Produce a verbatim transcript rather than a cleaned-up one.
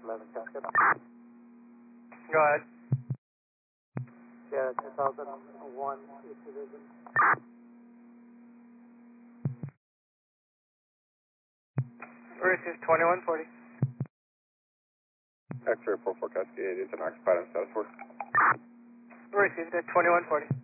eleven Cascade. Go ahead. Yeah, two thousand one East Division. Receive twenty-one forty. X-ray four four Cascade, it's an occupied on status work. Received at twenty-one forty.